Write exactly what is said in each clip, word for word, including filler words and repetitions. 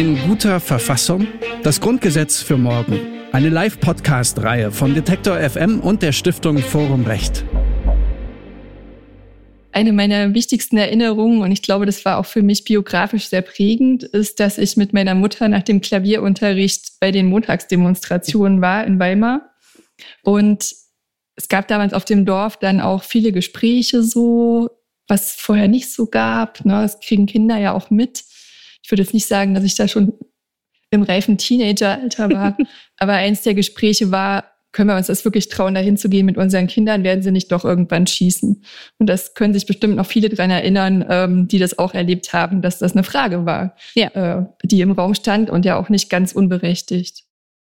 In guter Verfassung? Das Grundgesetz für morgen. Eine Live-Podcast-Reihe von Detektor F M und der Stiftung Forum Recht. Eine meiner wichtigsten Erinnerungen, und ich glaube, das war auch für mich biografisch sehr prägend, ist, dass ich mit meiner Mutter nach dem Klavierunterricht bei den Montagsdemonstrationen war in Weimar. Und es gab damals auf dem Dorf dann auch viele Gespräche so, was es vorher nicht so gab. Ne? Das kriegen Kinder ja auch mit. Ich würde jetzt nicht sagen, dass ich da schon im reifen Teenageralter war, aber eins der Gespräche war, können wir uns das wirklich trauen, da hinzugehen mit unseren Kindern, werden sie nicht doch irgendwann schießen? Und das können sich bestimmt noch viele dran erinnern, ähm, die das auch erlebt haben, dass das eine Frage war, ja. äh, die im Raum stand und ja auch nicht ganz unberechtigt.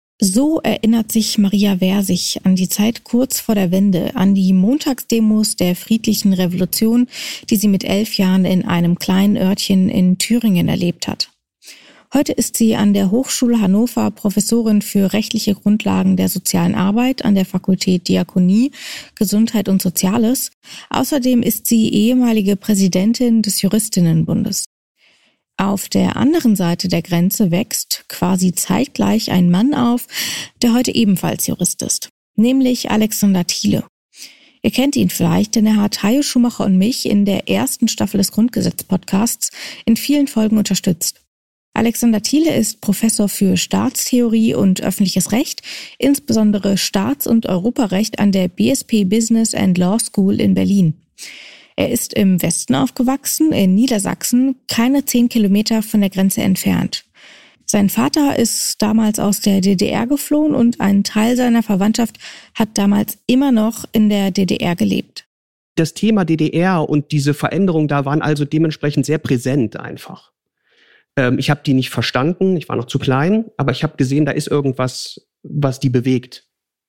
So erinnert sich Maria Versich an die Zeit kurz vor der Wende, an die Montagsdemos der friedlichen Revolution, die sie mit elf Jahren in einem kleinen Örtchen in Thüringen erlebt hat. Heute ist sie an der Hochschule Hannover Professorin für rechtliche Grundlagen der sozialen Arbeit an der Fakultät Diakonie, Gesundheit und Soziales. Außerdem ist sie ehemalige Präsidentin des Juristinnenbundes. Auf der anderen Seite der Grenze wächst quasi zeitgleich ein Mann auf, der heute ebenfalls Jurist ist, nämlich Alexander Thiele. Ihr kennt ihn vielleicht, denn er hat Hajo Schumacher und mich in der ersten Staffel des Grundgesetz-Podcasts in vielen Folgen unterstützt. Alexander Thiele ist Professor für Staatstheorie und öffentliches Recht, insbesondere Staats- und Europarecht an der B S P Business and Law School in Berlin. Er ist im Westen aufgewachsen, in Niedersachsen, keine zehn Kilometer von der Grenze entfernt. Sein Vater ist damals aus der D D R geflohen und ein Teil seiner Verwandtschaft hat damals immer noch in der D D R gelebt. Das Thema D D R und diese Veränderungen da waren also dementsprechend sehr präsent einfach. Ähm, ich habe die nicht verstanden, ich war noch zu klein, aber ich habe gesehen, da ist irgendwas, was die bewegt.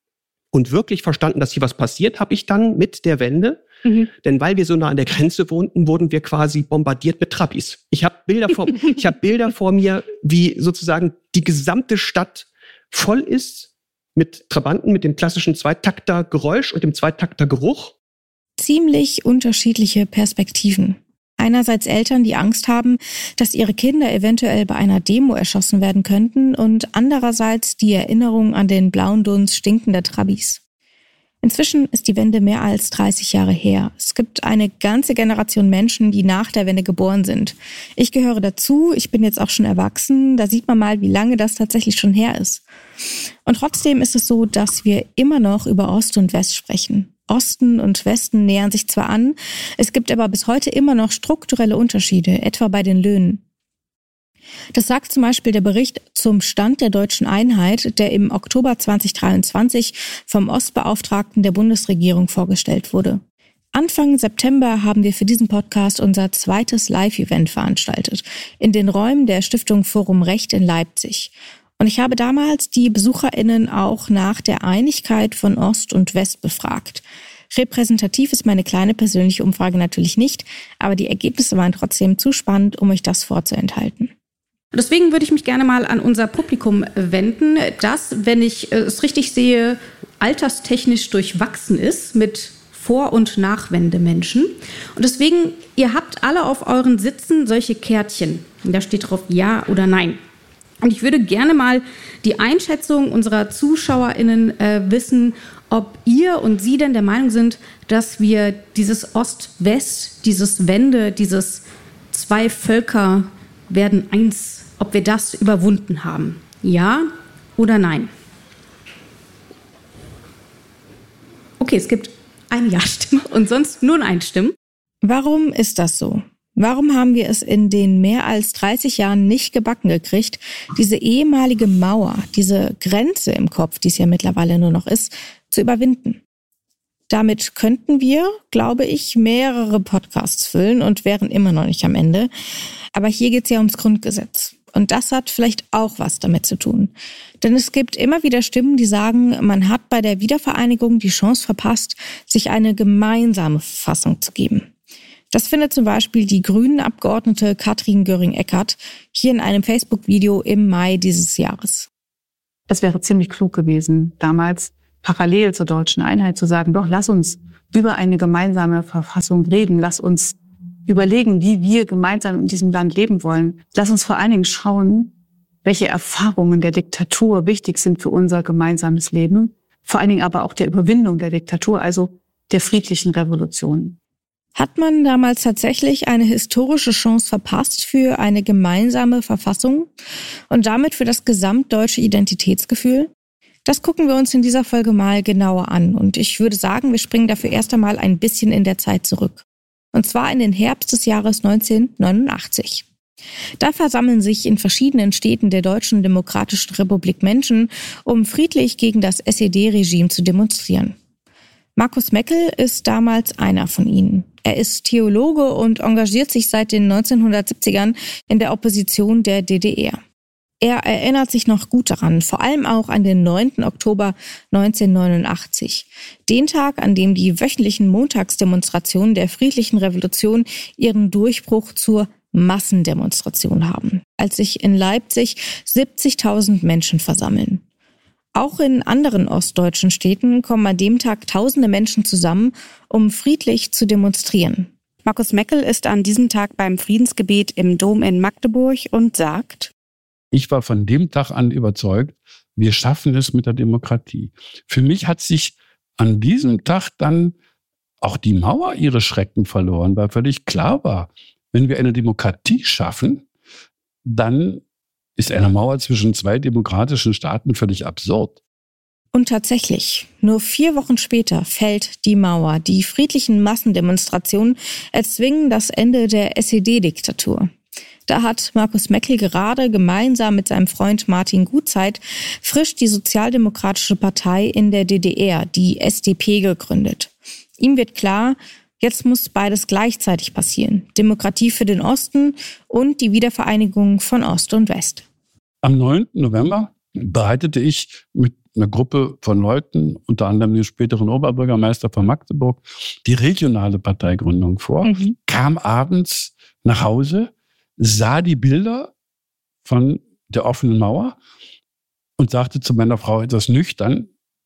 Und wirklich verstanden, dass hier was passiert, habe ich dann mit der Wende. Mhm. Denn weil wir so nah an der Grenze wohnten, wurden wir quasi bombardiert mit Trabis. Ich habe Bilder vor, ich habe Bilder vor mir, wie sozusagen die gesamte Stadt voll ist mit Trabanten, mit dem klassischen Zweitakter-Geräusch und dem Zweitakter-Geruch. Ziemlich unterschiedliche Perspektiven. Einerseits Eltern, die Angst haben, dass ihre Kinder eventuell bei einer Demo erschossen werden könnten, und andererseits die Erinnerung an den blauen Dunst stinkender Trabis. Inzwischen ist die Wende mehr als dreißig Jahre her. Es gibt eine ganze Generation Menschen, die nach der Wende geboren sind. Ich gehöre dazu, ich bin jetzt auch schon erwachsen, da sieht man mal, wie lange das tatsächlich schon her ist. Und trotzdem ist es so, dass wir immer noch über Ost und West sprechen. Osten und Westen nähern sich zwar an, es gibt aber bis heute immer noch strukturelle Unterschiede, etwa bei den Löhnen. Das sagt zum Beispiel der Bericht zum Stand der deutschen Einheit, der im Oktober zwanzig dreiundzwanzig vom Ostbeauftragten der Bundesregierung vorgestellt wurde. Anfang September haben wir für diesen Podcast unser zweites Live-Event veranstaltet, in den Räumen der Stiftung Forum Recht in Leipzig. Und ich habe damals die BesucherInnen auch nach der Einigkeit von Ost und West befragt. Repräsentativ ist meine kleine persönliche Umfrage natürlich nicht, aber die Ergebnisse waren trotzdem zu spannend, um euch das vorzuenthalten. Deswegen würde ich mich gerne mal an unser Publikum wenden, das, wenn ich es richtig sehe, alterstechnisch durchwachsen ist mit Vor- und Nachwendemenschen. Und deswegen, ihr habt alle auf euren Sitzen solche Kärtchen. Da steht drauf Ja oder Nein. Und ich würde gerne mal die Einschätzung unserer ZuschauerInnen äh, wissen, ob ihr und sie denn der Meinung sind, dass wir dieses Ost-West, dieses Wende, dieses zwei Völker werden eins, ob wir das überwunden haben. Ja oder nein? Okay, es gibt eine Ja-Stimme und sonst nur eine Stimme. Warum ist das so? Warum haben wir es in den mehr als dreißig Jahren nicht gebacken gekriegt, diese ehemalige Mauer, diese Grenze im Kopf, die es ja mittlerweile nur noch ist, zu überwinden? Damit könnten wir, glaube ich, mehrere Podcasts füllen und wären immer noch nicht am Ende. Aber hier geht es ja ums Grundgesetz. Und das hat vielleicht auch was damit zu tun. Denn es gibt immer wieder Stimmen, die sagen, man hat bei der Wiedervereinigung die Chance verpasst, sich eine gemeinsame Verfassung zu geben. Das findet zum Beispiel die Grünen-Abgeordnete Katrin Göring-Eckardt hier in einem Facebook-Video im Mai dieses Jahres. Es wäre ziemlich klug gewesen, damals parallel zur deutschen Einheit zu sagen, doch, lass uns über eine gemeinsame Verfassung reden, lass uns überlegen, wie wir gemeinsam in diesem Land leben wollen. Lass uns vor allen Dingen schauen, welche Erfahrungen der Diktatur wichtig sind für unser gemeinsames Leben, vor allen Dingen aber auch der Überwindung der Diktatur, also der friedlichen Revolution. Hat man damals tatsächlich eine historische Chance verpasst für eine gemeinsame Verfassung und damit für das gesamtdeutsche Identitätsgefühl? Das gucken wir uns in dieser Folge mal genauer an und ich würde sagen, wir springen dafür erst einmal ein bisschen in der Zeit zurück. Und zwar in den Herbst des Jahres neunzehnhundertneunundachtzig. Da versammeln sich in verschiedenen Städten der Deutschen Demokratischen Republik Menschen, um friedlich gegen das S E D-Regime zu demonstrieren. Markus Meckel ist damals einer von ihnen. Er ist Theologe und engagiert sich seit den neunzehnhundertsiebzigern in der Opposition der D D R. Er erinnert sich noch gut daran, vor allem auch an den neunten Oktober neunzehnhundertneunundachtzig, den Tag, an dem die wöchentlichen Montagsdemonstrationen der friedlichen Revolution ihren Durchbruch zur Massendemonstration haben, als sich in Leipzig siebzigtausend Menschen versammeln. Auch in anderen ostdeutschen Städten kommen an dem Tag tausende Menschen zusammen, um friedlich zu demonstrieren. Markus Meckel ist an diesem Tag beim Friedensgebet im Dom in Magdeburg und sagt: Ich war von dem Tag an überzeugt, wir schaffen es mit der Demokratie. Für mich hat sich an diesem Tag dann auch die Mauer ihre Schrecken verloren, weil völlig klar war, wenn wir eine Demokratie schaffen, dann ist eine Mauer zwischen zwei demokratischen Staaten völlig absurd. Und tatsächlich, nur vier Wochen später fällt die Mauer. Die friedlichen Massendemonstrationen erzwingen das Ende der S E D-Diktatur. Da hat Markus Meckel gerade gemeinsam mit seinem Freund Martin Gutzeit frisch die Sozialdemokratische Partei in der D D R, die S D P, gegründet. Ihm wird klar, jetzt muss beides gleichzeitig passieren. Demokratie für den Osten und die Wiedervereinigung von Ost und West. Am neunten November bereitete ich mit einer Gruppe von Leuten, unter anderem den späteren Oberbürgermeister von Magdeburg, die regionale Parteigründung vor, mhm. kam abends nach Hause, sah die Bilder von der offenen Mauer und sagte zu meiner Frau etwas nüchtern: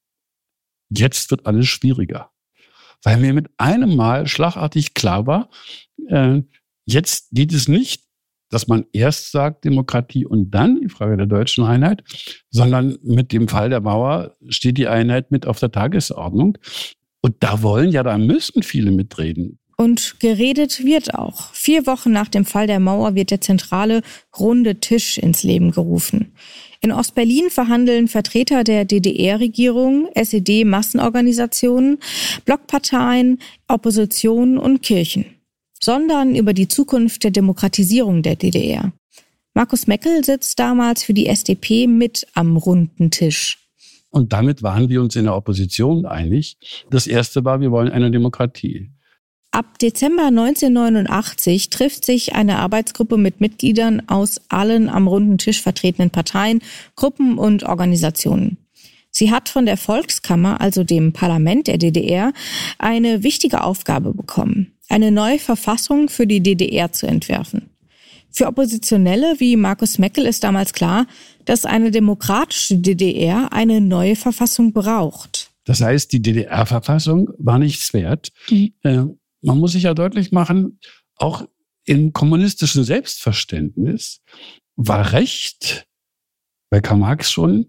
Jetzt wird alles schwieriger. Weil mir mit einem Mal schlagartig klar war, äh, jetzt geht es nicht, dass man erst sagt Demokratie und dann die Frage der deutschen Einheit, sondern mit dem Fall der Mauer steht die Einheit mit auf der Tagesordnung. Und da wollen ja, da müssen viele mitreden. Und geredet wird auch. Vier Wochen nach dem Fall der Mauer wird der zentrale Runde Tisch ins Leben gerufen. In Ostberlin verhandeln Vertreter der D D R-Regierung, S E D-Massenorganisationen, Blockparteien, Opposition und Kirchen, sondern über die Zukunft der Demokratisierung der D D R. Markus Meckel sitzt damals für die S D P mit am runden Tisch. Und damit waren wir uns in der Opposition einig. Das erste war, wir wollen eine Demokratie. Ab Dezember neunzehnhundertneunundachtzig trifft sich eine Arbeitsgruppe mit Mitgliedern aus allen am runden Tisch vertretenen Parteien, Gruppen und Organisationen. Sie hat von der Volkskammer, also dem Parlament der D D R, eine wichtige Aufgabe bekommen: eine neue Verfassung für die D D R zu entwerfen. Für Oppositionelle wie Markus Meckel ist damals klar, dass eine demokratische D D R eine neue Verfassung braucht. Das heißt, die D D R-Verfassung war nichts wert. Mhm. Äh, man muss sich ja deutlich machen, auch im kommunistischen Selbstverständnis war Recht bei Karl Marx schon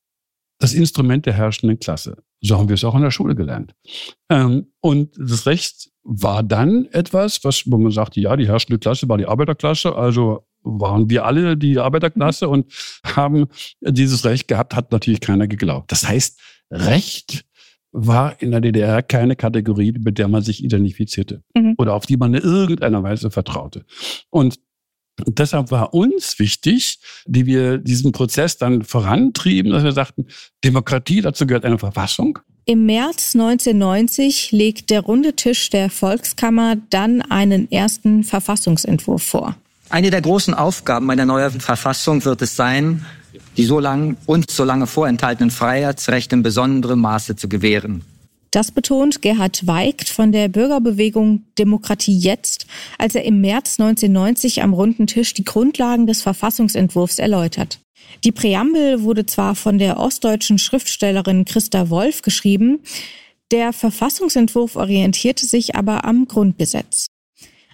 das Instrument der herrschenden Klasse. So haben wir es auch in der Schule gelernt. Ähm, und das Recht war dann etwas, was, wo man sagte, ja, die herrschende Klasse war die Arbeiterklasse, also waren wir alle die Arbeiterklasse und haben dieses Recht gehabt, hat natürlich keiner geglaubt. Das heißt, Recht war in der D D R keine Kategorie, mit der man sich identifizierte mhm. oder auf die man in irgendeiner Weise vertraute. Und deshalb war uns wichtig, die wir diesen Prozess dann vorantrieben, dass wir sagten, Demokratie, dazu gehört eine Verfassung. Im März neunzehnhundertneunzig legt der runde Tisch der Volkskammer dann einen ersten Verfassungsentwurf vor. Eine der großen Aufgaben einer neuen Verfassung wird es sein, die so lang, uns so lange vorenthaltenen Freiheitsrechte in besonderem Maße zu gewähren. Das betont Gerhard Weigt von der Bürgerbewegung Demokratie jetzt, als er im März neunzehnhundertneunzig am runden Tisch die Grundlagen des Verfassungsentwurfs erläutert. Die Präambel wurde zwar von der ostdeutschen Schriftstellerin Christa Wolf geschrieben, der Verfassungsentwurf orientierte sich aber am Grundgesetz.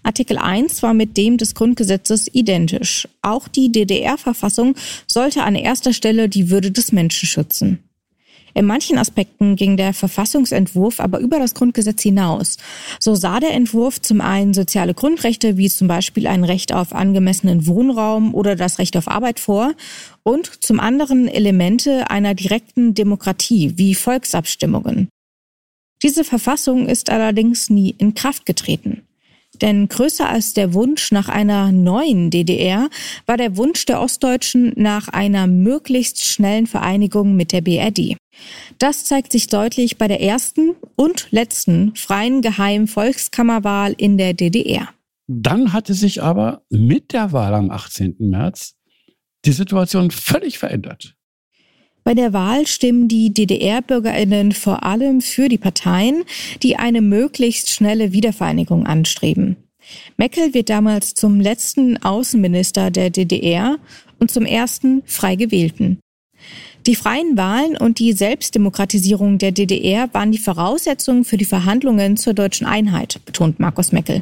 Artikel eins war mit dem des Grundgesetzes identisch. Auch die D D R-Verfassung sollte an erster Stelle die Würde des Menschen schützen. In manchen Aspekten ging der Verfassungsentwurf aber über das Grundgesetz hinaus. So sah der Entwurf zum einen soziale Grundrechte, wie zum Beispiel ein Recht auf angemessenen Wohnraum oder das Recht auf Arbeit vor, und zum anderen Elemente einer direkten Demokratie, wie Volksabstimmungen. Diese Verfassung ist allerdings nie in Kraft getreten. Denn größer als der Wunsch nach einer neuen D D R war der Wunsch der Ostdeutschen nach einer möglichst schnellen Vereinigung mit der B R D. Das zeigt sich deutlich bei der ersten und letzten freien geheimen Volkskammerwahl in der D D R. Dann hatte sich aber mit der Wahl am achtzehnten März die Situation völlig verändert. Bei der Wahl stimmen die D D R-BürgerInnen vor allem für die Parteien, die eine möglichst schnelle Wiedervereinigung anstreben. Meckel wird damals zum letzten Außenminister der D D R und zum ersten frei gewählten. Die freien Wahlen und die Selbstdemokratisierung der D D R waren die Voraussetzungen für die Verhandlungen zur deutschen Einheit, betont Markus Meckel.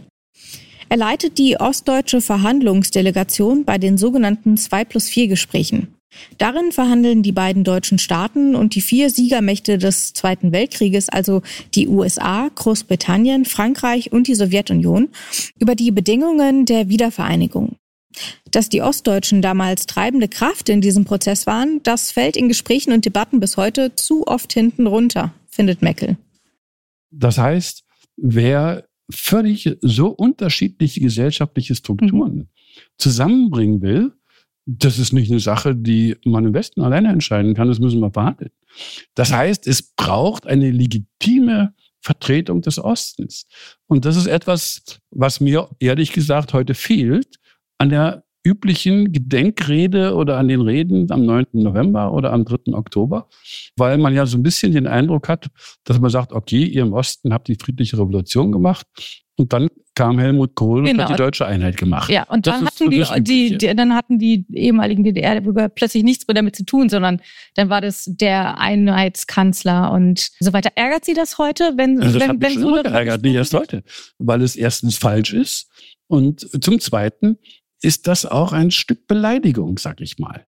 Er leitet die ostdeutsche Verhandlungsdelegation bei den sogenannten zwei plus vier Gesprächen. Darin verhandeln die beiden deutschen Staaten und die vier Siegermächte des Zweiten Weltkrieges, also die U S A, Großbritannien, Frankreich und die Sowjetunion, über die Bedingungen der Wiedervereinigung. Dass die Ostdeutschen damals treibende Kraft in diesem Prozess waren, das fällt in Gesprächen und Debatten bis heute zu oft hinten runter, findet Meckel. Das heißt, wer völlig so unterschiedliche gesellschaftliche Strukturen mhm. zusammenbringen will, das ist nicht eine Sache, die man im Westen alleine entscheiden kann, das müssen wir verhandeln. Das heißt, es braucht eine legitime Vertretung des Ostens. Und das ist etwas, was mir ehrlich gesagt heute fehlt an der üblichen Gedenkrede oder an den Reden am neunten November oder am dritten Oktober, weil man ja so ein bisschen den Eindruck hat, dass man sagt, okay, ihr im Osten habt die friedliche Revolution gemacht und dann kam Helmut Kohl genau. und hat die deutsche Einheit gemacht. Ja, und dann hatten die, die, die, dann hatten die ehemaligen D D R-Bürger plötzlich nichts mehr damit zu tun, sondern dann war das der Einheitskanzler und so weiter. Ärgert Sie das heute, wenn also das wenn, hat wenn mich so schon geärgert, nicht erst heute, weil es erstens falsch ist und zum Zweiten ist das auch ein Stück Beleidigung, sag ich mal.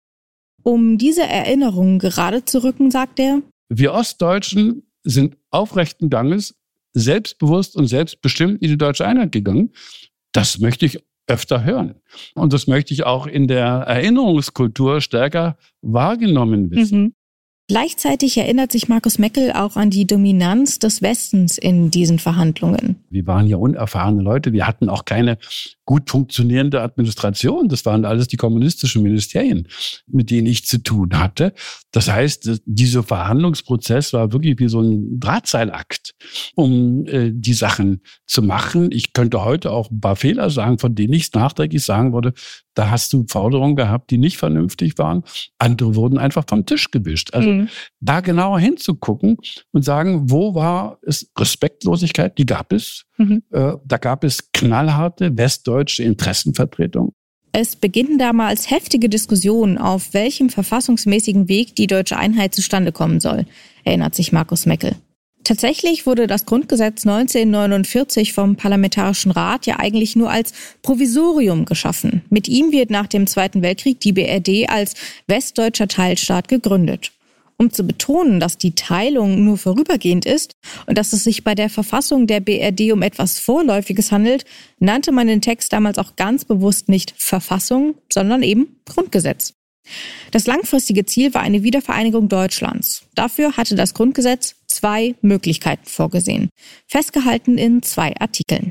Um diese Erinnerungen gerade zu rücken, sagt er: Wir Ostdeutschen sind aufrechten Ganges selbstbewusst und selbstbestimmt in die deutsche Einheit gegangen. Das möchte ich öfter hören. Und das möchte ich auch in der Erinnerungskultur stärker wahrgenommen wissen. Mhm. Gleichzeitig erinnert sich Markus Meckel auch an die Dominanz des Westens in diesen Verhandlungen. Wir waren ja unerfahrene Leute. Wir hatten auch keine gut funktionierende Administration. Das waren alles die kommunistischen Ministerien, mit denen ich zu tun hatte. Das heißt, dieser Verhandlungsprozess war wirklich wie so ein Drahtseilakt, um äh, die Sachen zu machen. Ich könnte heute auch ein paar Fehler sagen, von denen ich nachträglich sagen würde, da hast du Forderungen gehabt, die nicht vernünftig waren. Andere wurden einfach vom Tisch gewischt. Also mhm. da genauer hinzugucken und sagen, wo war es Respektlosigkeit? Die gab es. Mhm. Äh, da gab es knallharte westdeutsche Interessenvertretung. Es beginnen damals heftige Diskussionen, auf welchem verfassungsmäßigen Weg die deutsche Einheit zustande kommen soll, erinnert sich Markus Meckel. Tatsächlich wurde das Grundgesetz neunzehnhundertneunundvierzig vom Parlamentarischen Rat ja eigentlich nur als Provisorium geschaffen. Mit ihm wird nach dem Zweiten Weltkrieg die B R D als westdeutscher Teilstaat gegründet. Um zu betonen, dass die Teilung nur vorübergehend ist und dass es sich bei der Verfassung der B R D um etwas Vorläufiges handelt, nannte man den Text damals auch ganz bewusst nicht Verfassung, sondern eben Grundgesetz. Das langfristige Ziel war eine Wiedervereinigung Deutschlands. Dafür hatte das Grundgesetz zwei Möglichkeiten vorgesehen, festgehalten in zwei Artikeln.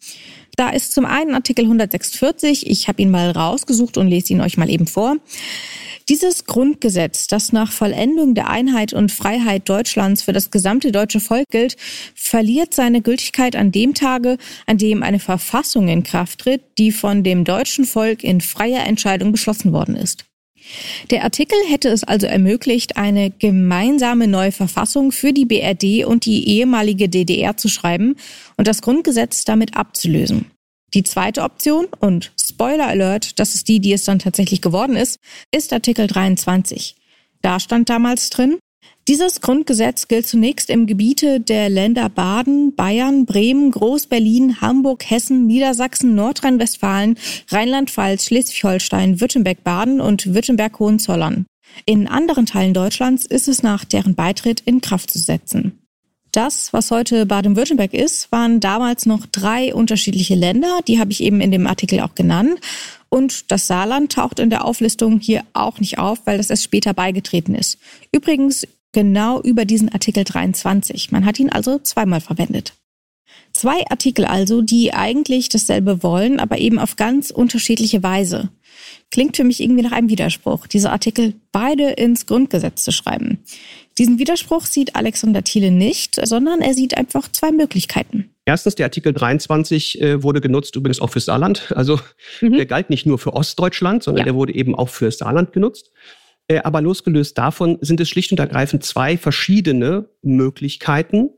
Da ist zum einen Artikel hundertsechsundvierzig, ich habe ihn mal rausgesucht und lese ihn euch mal eben vor. Dieses Grundgesetz, das nach Vollendung der Einheit und Freiheit Deutschlands für das gesamte deutsche Volk gilt, verliert seine Gültigkeit an dem Tage, an dem eine Verfassung in Kraft tritt, die von dem deutschen Volk in freier Entscheidung beschlossen worden ist. Der Artikel hätte es also ermöglicht, eine gemeinsame neue Verfassung für die B R D und die ehemalige D D R zu schreiben und das Grundgesetz damit abzulösen. Die zweite Option, und Spoiler Alert, das ist die, die es dann tatsächlich geworden ist, ist Artikel dreiundzwanzig. Da stand damals drin: Dieses Grundgesetz gilt zunächst im Gebiete der Länder Baden, Bayern, Bremen, Groß-Berlin, Hamburg, Hessen, Niedersachsen, Nordrhein-Westfalen, Rheinland-Pfalz, Schleswig-Holstein, Württemberg-Baden und Württemberg-Hohenzollern. In anderen Teilen Deutschlands ist es nach deren Beitritt in Kraft zu setzen. Das, was heute Baden-Württemberg ist, waren damals noch drei unterschiedliche Länder. Die habe ich eben in dem Artikel auch genannt. Und das Saarland taucht in der Auflistung hier auch nicht auf, weil das erst später beigetreten ist. Übrigens genau über diesen Artikel dreiundzwanzig. Man hat ihn also zweimal verwendet. Zwei Artikel also, die eigentlich dasselbe wollen, aber eben auf ganz unterschiedliche Weise. Klingt für mich irgendwie nach einem Widerspruch, diese Artikel beide ins Grundgesetz zu schreiben. Diesen Widerspruch sieht Alexander Thiele nicht, sondern er sieht einfach zwei Möglichkeiten. Erstens, der Artikel dreiundzwanzig äh, wurde genutzt übrigens auch für Saarland. Also mhm. der galt nicht nur für Ostdeutschland, sondern ja. der wurde eben auch für Saarland genutzt. Äh, aber losgelöst davon sind es schlicht und ergreifend zwei verschiedene Möglichkeiten,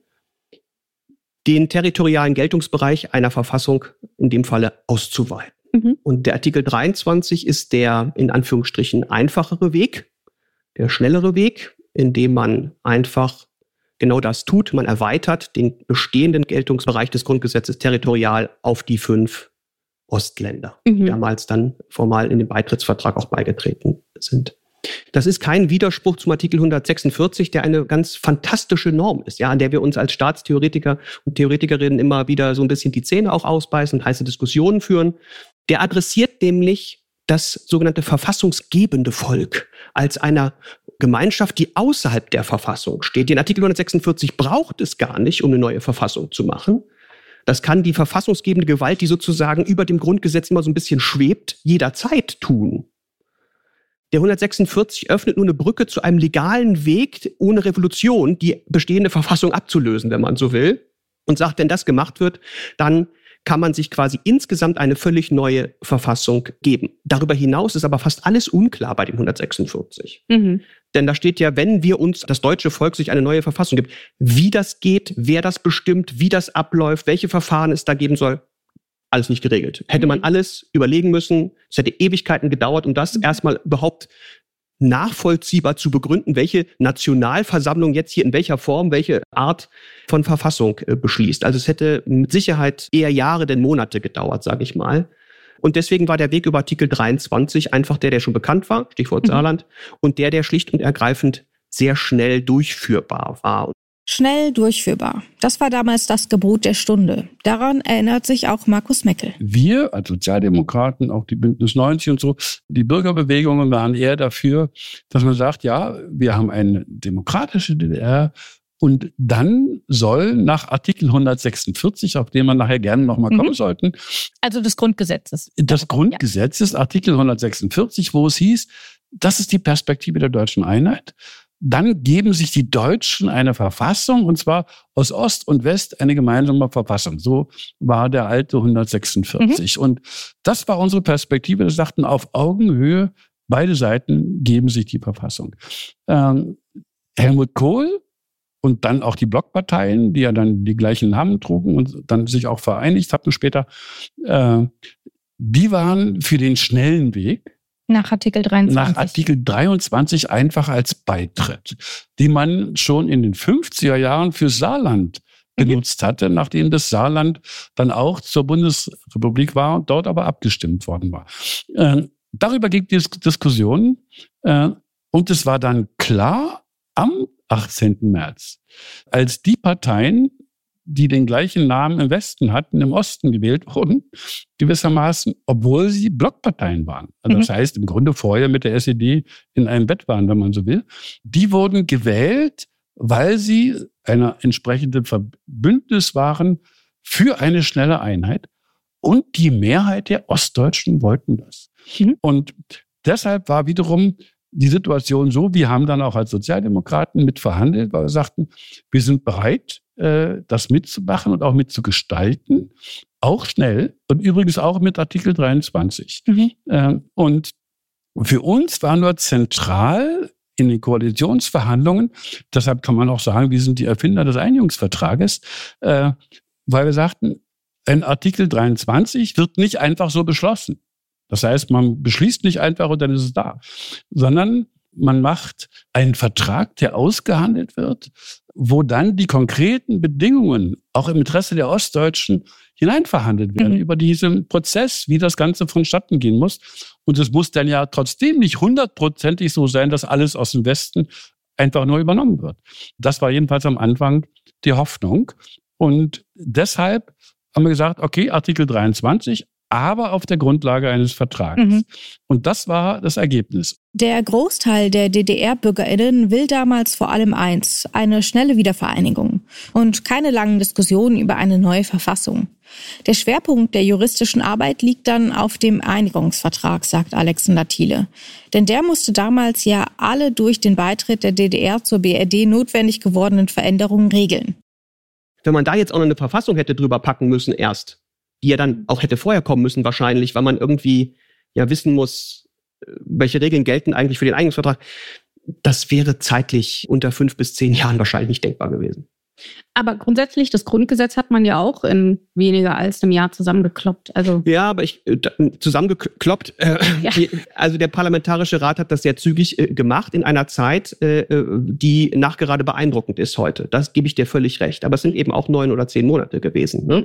den territorialen Geltungsbereich einer Verfassung in dem Falle auszuweiten. Mhm. Und der Artikel dreiundzwanzig ist der in Anführungsstrichen einfachere Weg, der schnellere Weg, in dem man einfach genau das tut. Man erweitert den bestehenden Geltungsbereich des Grundgesetzes territorial auf die fünf Ostländer, mhm. die damals dann formal in den Beitrittsvertrag auch beigetreten sind. Das ist kein Widerspruch zum Artikel hundertsechsundvierzig, der eine ganz fantastische Norm ist, ja, an der wir uns als Staatstheoretiker und Theoretikerinnen immer wieder so ein bisschen die Zähne auch ausbeißen und heiße Diskussionen führen. Der adressiert nämlich das sogenannte verfassungsgebende Volk als einer Gemeinschaft, die außerhalb der Verfassung steht. Den Artikel hundertsechsundvierzig braucht es gar nicht, um eine neue Verfassung zu machen. Das kann die verfassungsgebende Gewalt, die sozusagen über dem Grundgesetz immer so ein bisschen schwebt, jederzeit tun. Der hundertsechsundvierzig öffnet nur eine Brücke zu einem legalen Weg ohne Revolution, die bestehende Verfassung abzulösen, wenn man so will. Und sagt, wenn das gemacht wird, dann kann man sich quasi insgesamt eine völlig neue Verfassung geben. Darüber hinaus ist aber fast alles unklar bei dem hundertsechsundvierzig. Mhm. Denn da steht ja, wenn wir uns, das deutsche Volk, sich eine neue Verfassung gibt, wie das geht, wer das bestimmt, wie das abläuft, welche Verfahren es da geben soll, alles nicht geregelt. Hätte man alles überlegen müssen, es hätte Ewigkeiten gedauert, um das erstmal überhaupt nachvollziehbar zu begründen, welche Nationalversammlung jetzt hier in welcher Form, welche Art von Verfassung äh, beschließt. Also es hätte mit Sicherheit eher Jahre denn Monate gedauert, sage ich mal. Und deswegen war der Weg über Artikel dreiundzwanzig einfach der, der schon bekannt war, Stichwort mhm. Saarland, und der, der schlicht und ergreifend sehr schnell durchführbar war. Schnell durchführbar. Das war damals das Gebot der Stunde. Daran erinnert sich auch Markus Meckel. Wir als Sozialdemokraten, auch die Bündnis neunzig und so, die Bürgerbewegungen waren eher dafür, dass man sagt, ja, wir haben eine demokratische D D R und dann soll nach Artikel hundertsechsundvierzig, auf den wir nachher gerne nochmal kommen mhm. sollten. Also des Grundgesetzes. Das Grundgesetz ist Artikel hundertsechsundvierzig, wo es hieß, das ist die Perspektive der deutschen Einheit. Dann geben sich die Deutschen eine Verfassung, und zwar aus Ost und West eine gemeinsame Verfassung. So war der alte hundertsechsundvierzig. Mhm. Und das war unsere Perspektive. Wir sagten, auf Augenhöhe, beide Seiten geben sich die Verfassung. Ähm, Helmut Kohl und dann auch die Blockparteien, die ja dann die gleichen Namen trugen und dann sich auch vereinigt hatten später, äh, die waren für den schnellen Weg. Nach Artikel dreiundzwanzig. Nach Artikel dreiundzwanzig einfach als Beitritt, den man schon in den fünfziger Jahren für Saarland genutzt hatte, nachdem das Saarland dann auch zur Bundesrepublik war und dort aber abgestimmt worden war. Äh, darüber ging die Diskussion äh, und es war dann klar am achtzehnten März, als die Parteien, die den gleichen Namen im Westen hatten, im Osten gewählt wurden, gewissermaßen, obwohl sie Blockparteien waren. Also das mhm. heißt, im Grunde vorher mit der S E D in einem Bett waren, wenn man so will. Die wurden gewählt, weil sie eine entsprechende Verbündnis waren für eine schnelle Einheit. Und die Mehrheit der Ostdeutschen wollten das. Mhm. Und deshalb war wiederum die Situation so, wir haben dann auch als Sozialdemokraten mit verhandelt, weil wir sagten, wir sind bereit, das mitzumachen und auch mitzugestalten, auch schnell und übrigens auch mit Artikel dreiundzwanzig. Mhm. Und für uns war nur zentral in den Koalitionsverhandlungen, deshalb kann man auch sagen, wir sind die Erfinder des Einigungsvertrages, weil wir sagten, ein Artikel dreiundzwanzig wird nicht einfach so beschlossen. Das heißt, man beschließt nicht einfach und dann ist es da, sondern man macht einen Vertrag, der ausgehandelt wird, wo dann die konkreten Bedingungen auch im Interesse der Ostdeutschen hineinverhandelt werden, mhm. über diesen Prozess, wie das Ganze vonstatten gehen muss. Und es muss dann ja trotzdem nicht hundertprozentig so sein, dass alles aus dem Westen einfach nur übernommen wird. Das war jedenfalls am Anfang die Hoffnung. Und deshalb haben wir gesagt, okay, Artikel dreiundzwanzig, aber auf der Grundlage eines Vertrages. Mhm. Und das war das Ergebnis. Der Großteil der D D R-BürgerInnen will damals vor allem eins, eine schnelle Wiedervereinigung und keine langen Diskussionen über eine neue Verfassung. Der Schwerpunkt der juristischen Arbeit liegt dann auf dem Einigungsvertrag, sagt Alexander Thiele. Denn der musste damals ja alle durch den Beitritt der D D R zur B R D notwendig gewordenen Veränderungen regeln. Wenn man da jetzt auch noch eine Verfassung hätte drüber packen müssen erst, die ja dann auch hätte vorher kommen müssen wahrscheinlich, weil man irgendwie ja wissen muss, welche Regeln gelten eigentlich für den Einigungsvertrag. Das wäre zeitlich unter fünf bis zehn Jahren wahrscheinlich nicht denkbar gewesen. Aber grundsätzlich, das Grundgesetz hat man ja auch in weniger als einem Jahr zusammengekloppt. Also ja, aber ich äh, zusammengekloppt. Äh, ja. die, also der Parlamentarische Rat hat das sehr zügig äh, gemacht in einer Zeit, äh, die nachgerade beeindruckend ist heute. Das gebe ich dir völlig recht. Aber es sind eben auch neun oder zehn Monate gewesen. Ne?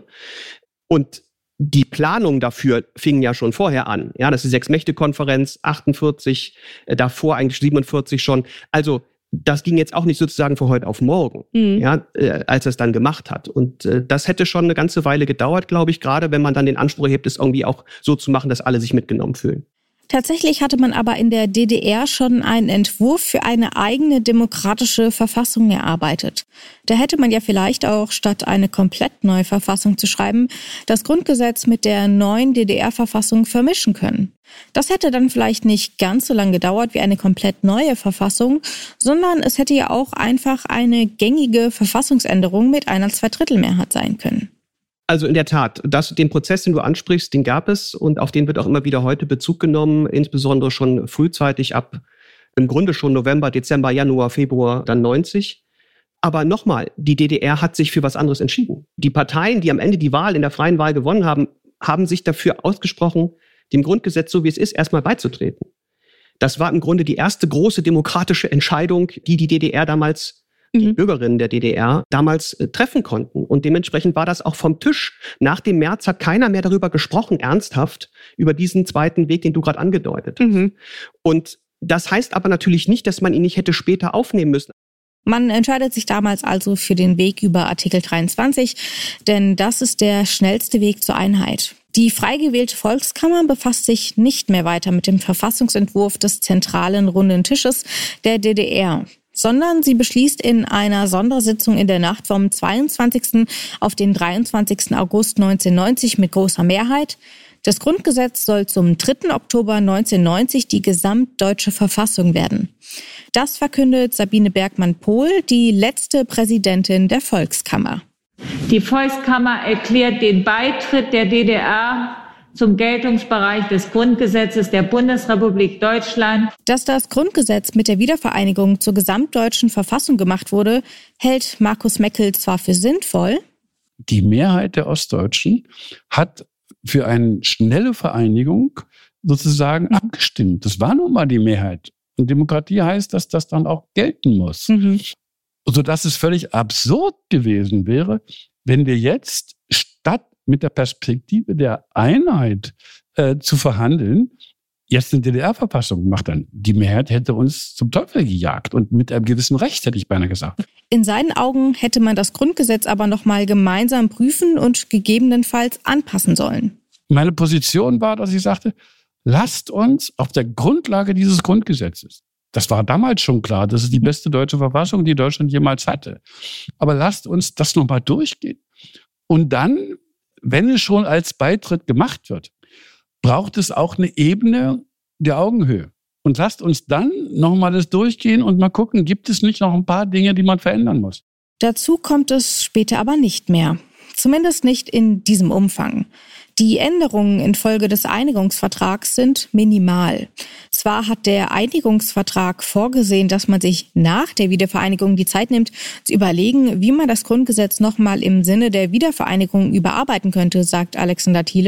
Und die Planung dafür fing ja schon vorher an. Ja, das ist die Sechs-Mächte-Konferenz, achtundvierzig, äh, davor eigentlich siebenundvierzig schon. Also das ging jetzt auch nicht sozusagen von heute auf morgen, mhm. ja, äh, als er es dann gemacht hat. Und äh, das hätte schon eine ganze Weile gedauert, glaube ich, gerade wenn man dann den Anspruch erhebt, es irgendwie auch so zu machen, dass alle sich mitgenommen fühlen. Tatsächlich hatte man aber in der D D R schon einen Entwurf für eine eigene demokratische Verfassung erarbeitet. Da hätte man ja vielleicht auch, statt eine komplett neue Verfassung zu schreiben, das Grundgesetz mit der neuen D D R-Verfassung vermischen können. Das hätte dann vielleicht nicht ganz so lange gedauert wie eine komplett neue Verfassung, sondern es hätte ja auch einfach eine gängige Verfassungsänderung mit einer Zweidrittelmehrheit sein können. Also in der Tat, das, den Prozess, den du ansprichst, den gab es und auf den wird auch immer wieder heute Bezug genommen, insbesondere schon frühzeitig ab, im Grunde schon November, Dezember, Januar, Februar, dann neunzig. Aber nochmal, die D D R hat sich für was anderes entschieden. Die Parteien, die am Ende die Wahl in der freien Wahl gewonnen haben, haben sich dafür ausgesprochen, dem Grundgesetz, so wie es ist, erstmal beizutreten. Das war im Grunde die erste große demokratische Entscheidung, die die D D R damals die Bürgerinnen der D D R damals äh, treffen konnten. Und dementsprechend war das auch vom Tisch. Nach dem März hat keiner mehr darüber gesprochen, ernsthaft, über diesen zweiten Weg, den du gerade angedeutet hast. Mhm. Und das heißt aber natürlich nicht, dass man ihn nicht hätte später aufnehmen müssen. Man entscheidet sich damals also für den Weg über Artikel dreiundzwanzig, denn das ist der schnellste Weg zur Einheit. Die frei gewählte Volkskammer befasst sich nicht mehr weiter mit dem Verfassungsentwurf des zentralen runden Tisches der D D R. Sondern sie beschließt in einer Sondersitzung in der Nacht vom zweiundzwanzigsten auf den dreiundzwanzigsten August neunzehnhundertneunzig mit großer Mehrheit: Das Grundgesetz soll zum dritten Oktober neunzehnhundertneunzig die gesamtdeutsche Verfassung werden. Das verkündet Sabine Bergmann-Pohl, die letzte Präsidentin der Volkskammer. Die Volkskammer erklärt den Beitritt der D D R zum Geltungsbereich des Grundgesetzes der Bundesrepublik Deutschland. Dass das Grundgesetz mit der Wiedervereinigung zur gesamtdeutschen Verfassung gemacht wurde, hält Markus Meckel zwar für sinnvoll. Die Mehrheit der Ostdeutschen hat für eine schnelle Vereinigung sozusagen mhm. abgestimmt. Das war nun mal die Mehrheit. Und Demokratie heißt, dass das dann auch gelten muss. Mhm. Sodass es völlig absurd gewesen wäre, wenn wir jetzt statt mit der Perspektive der Einheit äh, zu verhandeln, jetzt eine D D R-Verfassung macht, dann die Mehrheit hätte uns zum Teufel gejagt und mit einem gewissen Recht, hätte ich beinahe gesagt. In seinen Augen hätte man das Grundgesetz aber nochmal gemeinsam prüfen und gegebenenfalls anpassen sollen. Meine Position war, dass ich sagte, lasst uns auf der Grundlage dieses Grundgesetzes, das war damals schon klar, das ist die beste deutsche Verfassung, die Deutschland jemals hatte, aber lasst uns das nochmal durchgehen. Und dann, wenn es schon als Beitritt gemacht wird, braucht es auch eine Ebene der Augenhöhe. Und lasst uns dann nochmal das durchgehen und mal gucken, gibt es nicht noch ein paar Dinge, die man verändern muss. Dazu kommt es später aber nicht mehr. Zumindest nicht in diesem Umfang. Die Änderungen infolge des Einigungsvertrags sind minimal. Zwar hat der Einigungsvertrag vorgesehen, dass man sich nach der Wiedervereinigung die Zeit nimmt, zu überlegen, wie man das Grundgesetz nochmal im Sinne der Wiedervereinigung überarbeiten könnte, sagt Alexander Thiele.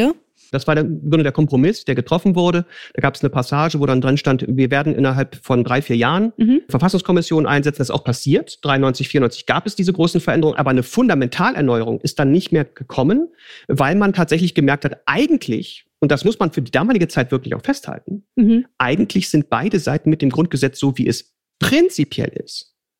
Das war der, im Grunde der Kompromiss, der getroffen wurde. Da gab es eine Passage, wo dann drin stand, wir werden innerhalb von drei, vier Jahren mhm. Verfassungskommission einsetzen. Das ist auch passiert. dreiundneunzig, vierundneunzig gab es diese großen Veränderungen, aber eine Fundamentalerneuerung ist dann nicht mehr gekommen, weil man tatsächlich gemerkt hat, eigentlich, und das muss man für die damalige Zeit wirklich auch festhalten, mhm. eigentlich sind beide Seiten mit dem Grundgesetz, so wie es prinzipiell ist,